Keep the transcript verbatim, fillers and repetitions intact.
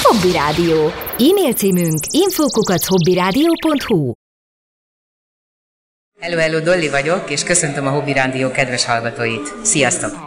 Hobby Rádió. E-mail címünk info kukac hobbyradio pont hu. Hello, hello, Dolly vagyok, és köszöntöm a Hobby Rádió kedves hallgatóit. Sziasztok!